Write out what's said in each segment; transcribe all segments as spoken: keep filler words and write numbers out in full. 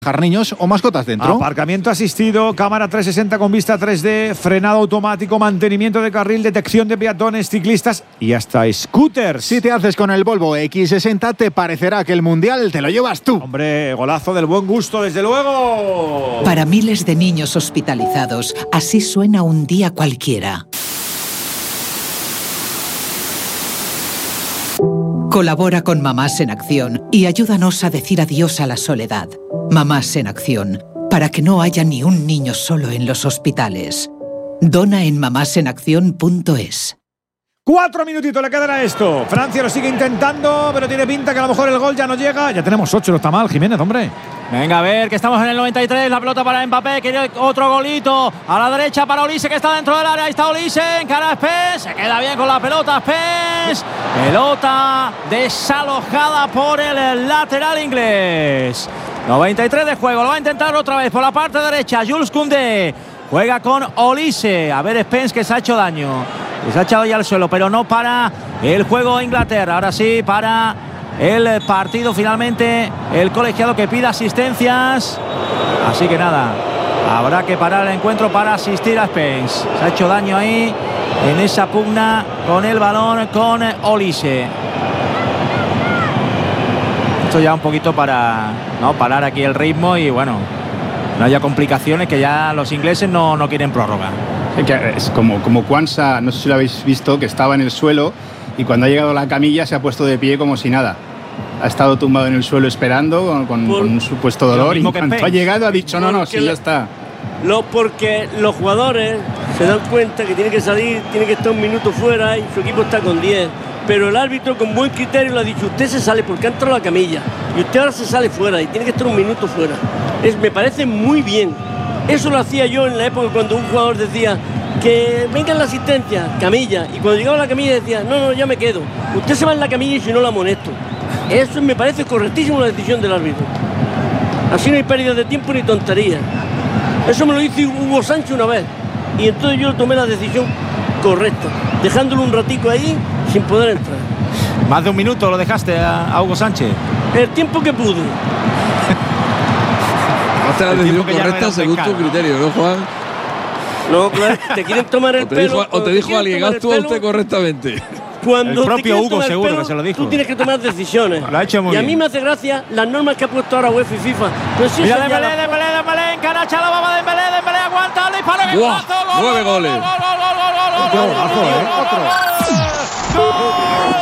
niños o mascotas dentro. Aparcamiento asistido, cámara trescientos sesenta con vista tres D, frenado automático, mantenimiento de carril, detección de peatones, ciclistas y hasta scooters. Si te haces con el Volvo equis sesenta, te parecerá que el Mundial te lo llevas tú. Hombre, golazo del buen gusto, desde luego. Para miles de niños hospitalizados, así suena un día cualquiera. Colabora con Mamás en Acción y ayúdanos a decir adiós a la soledad. Mamás en Acción, para que no haya ni un niño solo en los hospitales. Dona en mamásenacción punto es. Cuatro minutitos le quedan a esto. Francia lo sigue intentando, pero tiene pinta que a lo mejor el gol ya no llega. Ya tenemos ocho, no está mal, Jiménez, hombre. Venga, a ver, que estamos en el noventa y tres, la pelota para Mbappé, quiere otro golito, a la derecha para Olise, que está dentro del área, ahí está Olise, encara a Spence, se queda bien con la pelota Spence, pelota desalojada por el lateral inglés. noventa y tres de juego, lo va a intentar otra vez por la parte derecha, Jules Koundé, juega con Olise, a ver Spence que se ha hecho daño, se ha echado ya al suelo, pero no para el juego Inglaterra, ahora sí para el partido finalmente, el colegiado que pide asistencias, así que nada, habrá que parar el encuentro para asistir a Spence. Se ha hecho daño ahí en esa pugna con el balón con Olise. Esto ya un poquito para no parar aquí el ritmo y bueno, no haya complicaciones, que ya los ingleses no, no quieren prórroga. Es como, como Kwanza, no sé si lo habéis visto, que estaba en el suelo y cuando ha llegado la camilla se ha puesto de pie como si nada. Ha estado tumbado en el suelo esperando con, con, Por, con un supuesto dolor y cuando ha llegado ha dicho no, no, sí, ya está. Lo, porque los jugadores se dan cuenta que tiene que salir, tiene que estar un minuto fuera y su equipo está con diez. Pero el árbitro con buen criterio le ha dicho, usted se sale porque ha entrado la camilla y usted ahora se sale fuera y tiene que estar un minuto fuera. Es, me parece muy bien. Eso lo hacía yo en la época cuando un jugador decía que venga en la asistencia, camilla, y cuando llegaba a la camilla decía, no, no, ya me quedo. Usted se va en la camilla y si no la amonesto. Eso me parece correctísimo la decisión del árbitro. Así no hay pérdida de tiempo ni tontería. Eso me lo hizo Hugo Sánchez una vez. Y entonces yo tomé la decisión correcta, dejándolo un ratico ahí sin poder entrar. Más de un minuto lo dejaste a, a Hugo Sánchez. El tiempo que pude. Hace la decisión correcta no según tu criterio, ¿no, Juan? No, claro, te quieren tomar el o te pelo. Dijo, o te dijo alguien, haz tú a usted correctamente. Cuando el propio Hugo seguro pelo, que se lo dijo. Tú tienes que tomar decisiones. Lo ha hecho muy y a bien. mí me hace gracia las normas que ha puesto ahora UEFA y FIFA. Pues sí, Mira Dembélé, Dembélé, Dembélé, encaracha la baba de Dembélé, Dembélé aguanta, le dispara en el brazo, gol, nueve goles. Gol, gol, gol, gol, gol, gol, golazo, ¿eh? Otro. Gol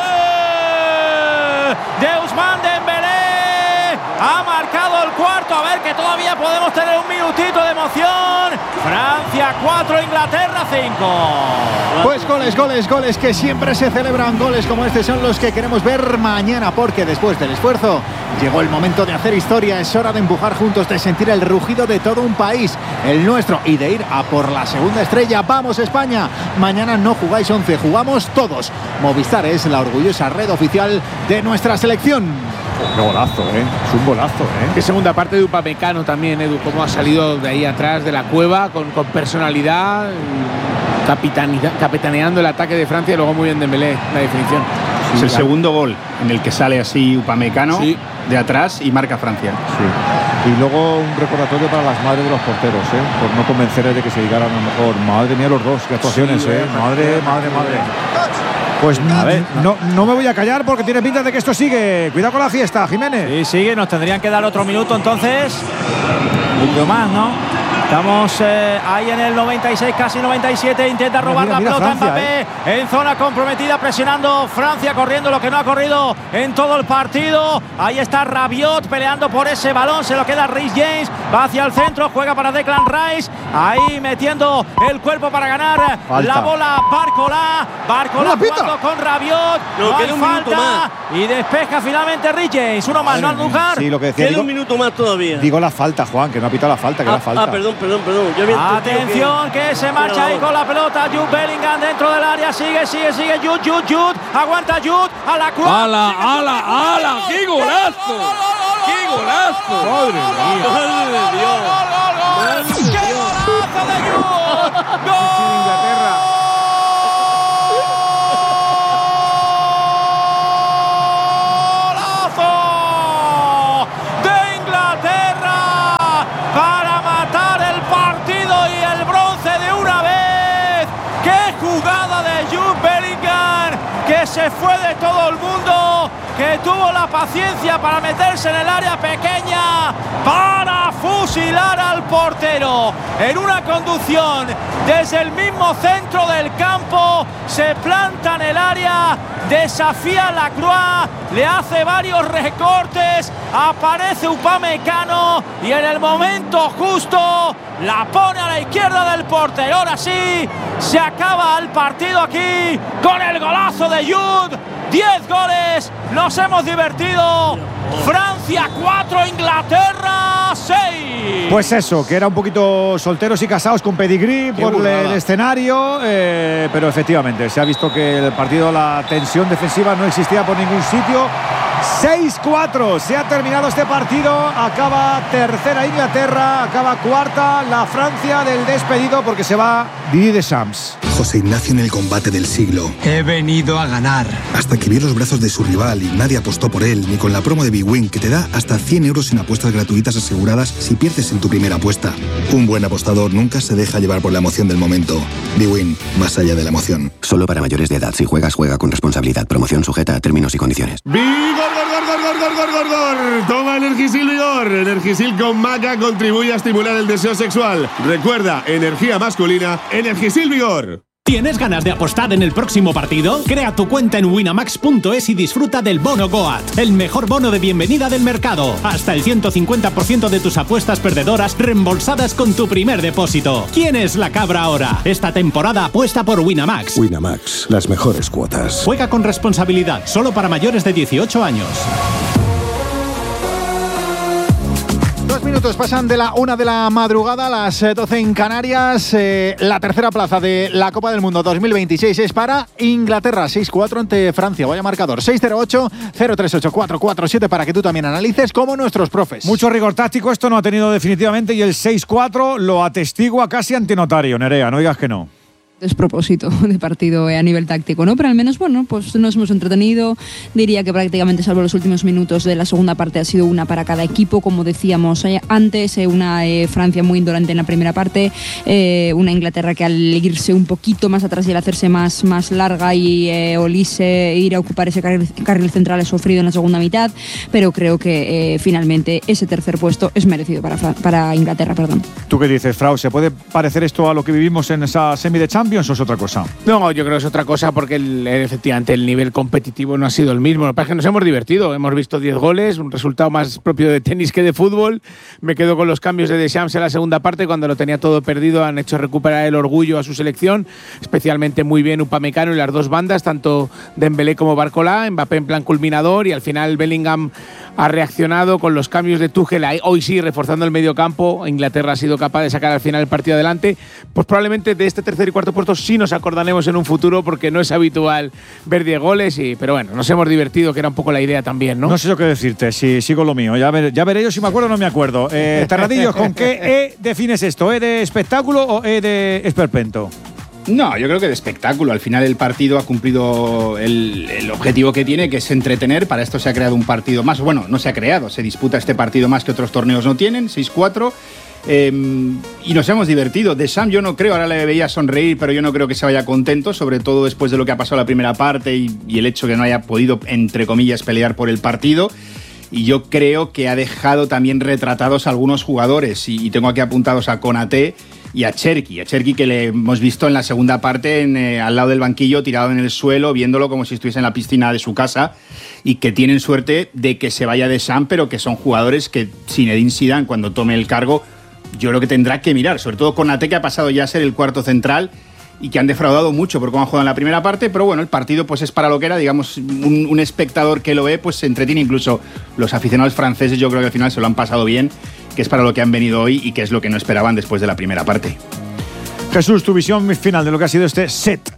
de Ousmane Dembélé. Ha marcado el cuarto, a ver que todavía podemos tener un minutito de emoción. Francia cuatro, Inglaterra cinco. Pues goles, goles, goles que siempre se celebran. Goles como este son los que queremos ver mañana, porque después del esfuerzo llegó el momento de hacer historia. Es hora de empujar juntos, de sentir el rugido de todo un país, el nuestro, y de ir a por la segunda estrella. ¡Vamos, España! Mañana no jugáis once, jugamos todos. Movistar es la orgullosa red oficial de nuestra selección. Qué golazo, ¿eh? Es un golazo, ¿eh? Qué segunda parte de Upamecano también, Edu, cómo ha salido de ahí atrás de la cueva con, con personalidad, capitaneando el ataque de Francia y luego muy bien Dembélé, la definición. Sí, es el claro. segundo gol en el que sale así Upamecano sí. de atrás y marca Francia. Sí. Y luego un recordatorio para las madres de los porteros, ¿eh? Por no convencerles de que se llegaran a lo mejor. Madre mía, los dos, qué actuaciones, sí, ¿eh? Madre, madre, madre. Pues a ver, no, no me voy a callar porque tiene pinta de que esto sigue. Cuidado con la fiesta, Jiménez. Sí, sigue, nos tendrían que dar otro minuto entonces. Un poquito más, ¿no? Estamos eh, ahí en el noventa y seis, casi noventa y siete. Intenta robar mira, mira, la pelota Francia, Mbappé eh. en zona comprometida, presionando Francia, corriendo lo que no ha corrido en todo el partido. Ahí está Rabiot peleando por ese balón, se lo queda Reece James, va hacia el centro, juega para Declan Rice, ahí metiendo el cuerpo para ganar falta. La bola Barcola, Barcola jugando con Rabiot, no, no hay un falta más. Y despeja finalmente Reece James, uno más, ¿no, Andújar? Sí, lo que decía, queda digo, un minuto más todavía. Digo la falta, Juan, que no ha pitado la falta, que ah, la falta. Ah, perdón, perdón, perdón. Yo atención que... que se marcha ahí con la pelota Jude Bellingham dentro del área, sigue, sigue, sigue Jude, Jude, Jude, aguanta Jude, a la cuarta. ¡Ala, ala, ala! ¡Qué golazo! ¡Qué golazo! ¡Madre mía! ¡Madre de Dios! ¡Qué golazo de Jude! ¡Gol! se fue de todo el mundo, que tuvo la paciencia para meterse en el área pequeña para fusilar al portero. En una conducción desde el mismo centro del campo, se planta en el área, desafía a Lacroix, le hace varios recortes, aparece Upamecano y en el momento justo la pone a la izquierda del portero. Ahora sí, se acaba el partido aquí con el golazo de Jude. diez goles, nos hemos divertido. Francia cuatro, Inglaterra seis. Pues eso, que era un poquito solteros y casados con pedigrí por burrada. El escenario, eh, pero efectivamente se ha visto que el partido, la tensión defensiva no existía por ningún sitio. seis cuatro, se ha terminado este partido, acaba tercera Inglaterra, acaba cuarta la Francia del despedido porque se va Didier Deschamps. José Ignacio en el combate del siglo. He venido a ganar. Hasta que vio los brazos de su rival y nadie apostó por él, ni con la promo de bwin, que te da hasta cien euros en apuestas gratuitas aseguradas si pierdes en tu primera apuesta. Un buen apostador nunca se deja llevar por la emoción del momento. bwin, más allá de la emoción. Solo para mayores de edad. Si juegas, juega con responsabilidad. Promoción sujeta a términos y condiciones. ¡Vigor, gor, gor, gor, gor, gor, gor, gor! Toma Energisil Vigor. Energisil con maca contribuye a estimular el deseo sexual. Recuerda, energía masculina, Energisil Vigor. ¿Tienes ganas de apostar en el próximo partido? Crea tu cuenta en winamax punto es y disfruta del bono Goat, el mejor bono de bienvenida del mercado. Hasta el ciento cincuenta por ciento de tus apuestas perdedoras reembolsadas con tu primer depósito. ¿Quién es la cabra ahora? Esta temporada apuesta por Winamax. Winamax, las mejores cuotas. Juega con responsabilidad, solo para mayores de dieciocho años. Dos minutos pasan de la una de la madrugada, las doce en Canarias. Eh, la tercera plaza de la Copa del Mundo dos mil veintiséis es para Inglaterra, seis cuatro ante Francia. Vaya marcador, seis cero ocho, cero tres ocho, cuatro cuatro siete para que tú también analices como nuestros profes. Mucho rigor táctico, esto no ha tenido definitivamente, y el seis cuatro lo atestigua casi ante notario. Nerea, no digas que no. Despropósito de partido a nivel táctico, ¿no? Pero al menos, bueno, pues nos hemos entretenido. Diría que prácticamente, salvo los últimos minutos de la segunda parte, ha sido una para cada equipo, como decíamos antes, una eh, Francia muy indolente en la primera parte, eh, una Inglaterra que al irse un poquito más atrás y al hacerse más, más larga y eh, Olise ir a ocupar ese carril, carril central ha sufrido en la segunda mitad, pero creo que eh, finalmente ese tercer puesto es merecido para, para Inglaterra, perdón. ¿Tú qué dices, Frau? ¿Se puede parecer esto a lo que vivimos en esa semi de Champions? ¿O es otra cosa? No, yo creo que es otra cosa porque el, efectivamente el nivel competitivo no ha sido el mismo. Lo que pasa es que nos hemos divertido. Hemos visto diez goles, un resultado más propio de tenis que de fútbol. Me quedo con los cambios de Deschamps en la segunda parte, cuando lo tenía todo perdido. Han hecho recuperar el orgullo a su selección, especialmente muy bien Upamecano y las dos bandas, tanto Dembélé como Barcola. Mbappé en plan culminador, y al final Bellingham ha reaccionado con los cambios de Tuchel. Hoy sí, reforzando el medio campo. Inglaterra ha sido capaz de sacar al final el partido adelante. Pues probablemente de este tercer y cuarto puesto sí nos acordaremos en un futuro, porque no es habitual ver diez goles, y, pero bueno, nos hemos divertido, que era un poco la idea también, ¿no? No sé yo qué decirte, si sigo lo mío. Ya, ver, ya veré yo si me acuerdo o no me acuerdo. Eh, Terradillos, ¿con qué E defines esto? ¿E de espectáculo o E de esperpento? No, yo creo que de espectáculo. Al final el partido ha cumplido el, el objetivo que tiene, que es entretener. Para esto se ha creado un partido más. Bueno, no se ha creado, se disputa este partido más que otros torneos no tienen, seis cuatro. Eh, y nos hemos divertido. Deschamps yo no creo, ahora le veía sonreír, pero yo no creo que se vaya contento, sobre todo después de lo que ha pasado en la primera parte y, y el hecho que no haya podido, entre comillas, pelear por el partido. Y yo creo que ha dejado también retratados a algunos jugadores, y, y tengo aquí apuntados a Konaté y a Cherki. A Cherki, que le hemos visto en la segunda parte en, eh, al lado del banquillo, tirado en el suelo, viéndolo como si estuviese en la piscina de su casa, y que tienen suerte de que se vaya Deschamps, pero que son jugadores que Zinedine Zidane, cuando tome el cargo, yo creo que tendrá que mirar, sobre todo Konaté, que ha pasado ya a ser el cuarto central y que han defraudado mucho por cómo han jugado en la primera parte, pero bueno, el partido pues es para lo que era, digamos, un, un espectador que lo ve pues se entretiene. Incluso los aficionados franceses yo creo que al final se lo han pasado bien, que es para lo que han venido hoy y que es lo que no esperaban después de la primera parte. Jesús, tu visión final de lo que ha sido este set.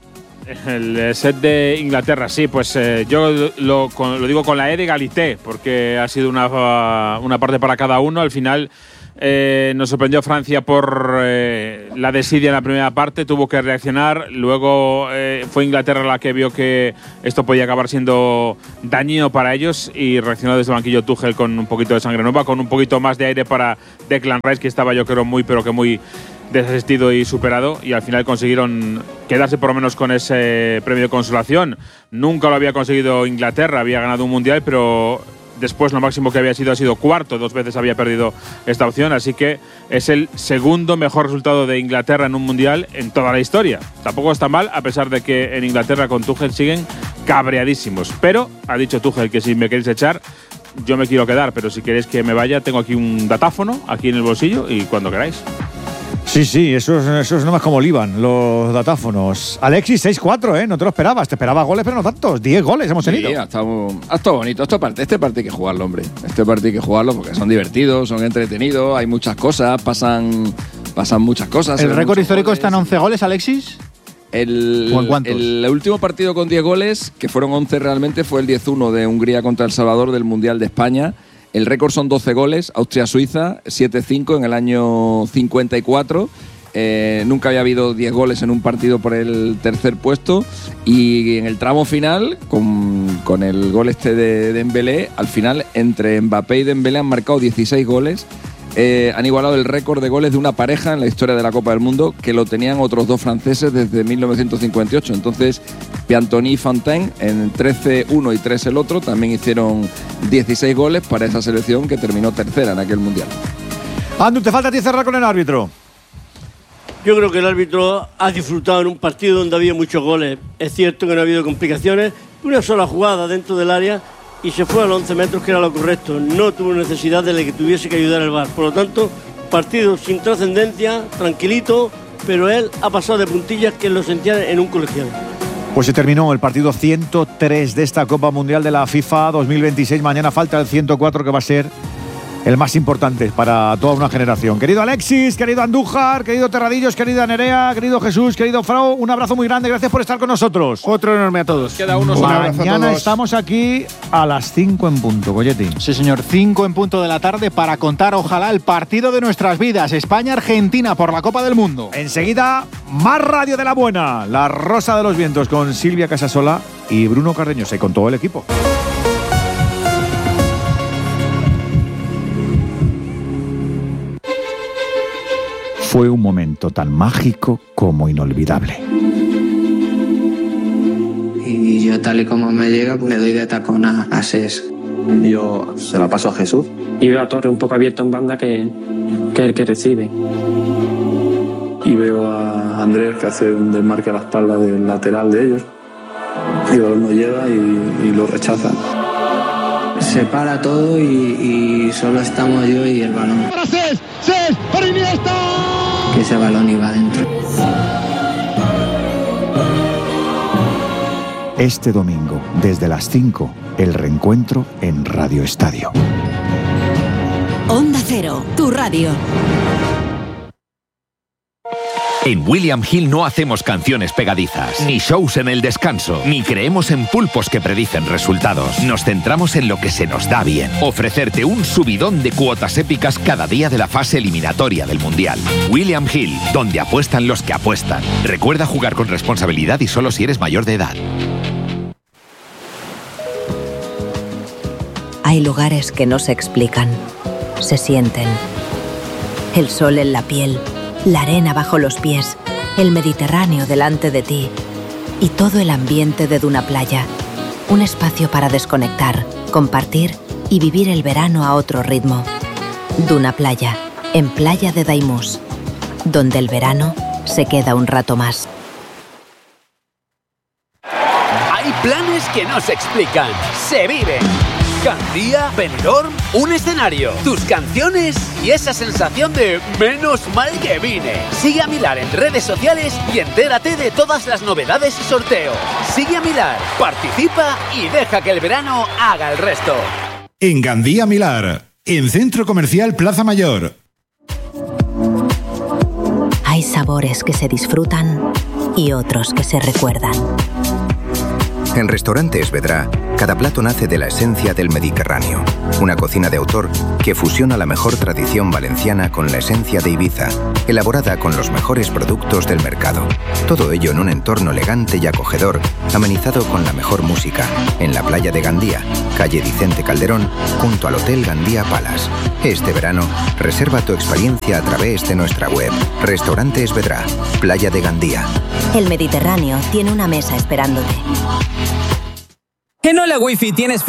El set de Inglaterra, sí, pues eh, yo lo, con, lo digo con la E de Galité, porque ha sido una, una parte para cada uno. Al final eh, nos sorprendió Francia por eh, la desidia en la primera parte, tuvo que reaccionar. Luego eh, fue Inglaterra la que vio que esto podía acabar siendo dañino para ellos y reaccionó desde el banquillo Tuchel con un poquito de sangre nueva, con un poquito más de aire para Declan Rice, que estaba yo creo muy, pero que muy desasistido y superado, y al final consiguieron quedarse por lo menos con ese premio de consolación. Nunca lo había conseguido Inglaterra, había ganado un mundial, pero después lo máximo que había sido ha sido cuarto, dos veces había perdido esta opción, así que es el segundo mejor resultado de Inglaterra en un mundial en toda la historia. Tampoco está mal, a pesar de que en Inglaterra con Tuchel siguen cabreadísimos. Pero ha dicho Tuchel que si me queréis echar, yo me quiero quedar, pero si queréis que me vaya, tengo aquí un datáfono, aquí en el bolsillo, y cuando queráis. Sí, sí, eso es, eso es nomás como Olivan, los datáfonos. Alexis, seis cuatro, ¿eh? No te lo esperabas. Te esperabas goles, pero no tantos. diez goles hemos tenido. Sí, ha estado, ha estado bonito. Este partido, este partido hay que jugarlo, hombre. Este partido hay que jugarlo porque son divertidos, son entretenidos, hay muchas cosas, pasan, pasan muchas cosas. ¿El récord histórico goles. Está en once goles, Alexis? El, ¿O en cuántos? El último partido con diez goles, que fueron once realmente, fue el diez uno de Hungría contra El Salvador del Mundial de España. El récord son doce goles, Austria-Suiza, siete cinco en el año cincuenta y cuatro. Eh, nunca había habido diez goles en un partido por el tercer puesto, y en el tramo final, con, con el gol este de Dembélé, al final entre Mbappé y Dembélé han marcado dieciséis goles. Eh, han igualado el récord de goles de una pareja en la historia de la Copa del Mundo, que lo tenían otros dos franceses desde mil novecientos cincuenta y ocho. Entonces, Piantoni y Fontaine, en trece uno y tres el otro, también hicieron dieciséis goles para esa selección que terminó tercera en aquel Mundial. Andu, te falta a ti cerrar con el árbitro. Yo creo que el árbitro ha disfrutado en un partido donde había muchos goles. Es cierto que no ha habido complicaciones, una sola jugada dentro del área y se fue a los once metros, que era lo correcto. No tuvo necesidad de que tuviese que ayudar el V A R. Por lo tanto, partido sin trascendencia, tranquilito, pero él ha pasado de puntillas, que lo sentía en un colegial. Pues se terminó el partido ciento tres de esta Copa Mundial de la FIFA dos mil veintiséis. Mañana falta el ciento cuatro, que va a ser el más importante para toda una generación. Querido Alexis, querido Andújar, querido Terradillos, querida Nerea, querido Jesús, querido Frau, un abrazo muy grande, gracias por estar con nosotros. Otro enorme a todos. Queda uno. Mañana estamos aquí a las cinco en punto, Goyetti. Sí, señor, cinco en punto de la tarde para contar, ojalá, el partido de nuestras vidas, España-Argentina por la Copa del Mundo. Enseguida, más Radio de la Buena, La Rosa de los Vientos, con Silvia Casasola y Bruno Cardeñosa, y con todo el equipo. Fue un momento tan mágico como inolvidable. Y yo, tal y como me llega, pues le doy de tacón a, a Ses. Yo se la paso a Jesús. Y veo a Torre un poco abierto en banda, que, que es el que recibe. Y veo a Andrés, que hace un desmarque a la espalda del lateral de ellos. Y el balón no llega y, y lo rechazan. Se para todo y, y solo estamos yo y el balón. ¡Para Ses! ¡Ses! ¡Para Iniesta! Que ese balón iba adentro. Este domingo, desde las cinco, el reencuentro en Radio Estadio. Onda Cero, tu radio. En William Hill no hacemos canciones pegadizas, ni shows en el descanso, ni creemos en pulpos que predicen resultados. Nos centramos en lo que se nos da bien. Ofrecerte un subidón de cuotas épicas cada día de la fase eliminatoria del Mundial. William Hill, donde apuestan los que apuestan. Recuerda jugar con responsabilidad y solo si eres mayor de edad. Hay lugares que no se explican, se sienten. El sol en la piel, la arena bajo los pies, el Mediterráneo delante de ti y todo el ambiente de Duna Playa. Un espacio para desconectar, compartir y vivir el verano a otro ritmo. Duna Playa, en Playa de Daimús, donde el verano se queda un rato más. Hay planes que no se explican, se viven. Gandía, Benidorm, un escenario, tus canciones y esa sensación de menos mal que vine. Sigue a Milar en redes sociales y entérate de todas las novedades y sorteos. Sigue a Milar, participa y deja que el verano haga el resto. En Gandía Milar, en Centro Comercial Plaza Mayor. Hay sabores que se disfrutan y otros que se recuerdan. En Restaurantes Vedrá, Cada plato nace de la esencia del Mediterráneo, una cocina de autor que fusiona la mejor tradición valenciana con la esencia de Ibiza, elaborada con los mejores productos del mercado. Todo ello en un entorno elegante y acogedor, amenizado con la mejor música, en la playa de Gandía, calle Vicente Calderón, junto al Hotel Gandía Palace. Este verano, reserva tu experiencia a través de nuestra web. Restaurante Esvedra, Playa de Gandía. El Mediterráneo tiene una mesa esperándote. En Hola Wifi tienes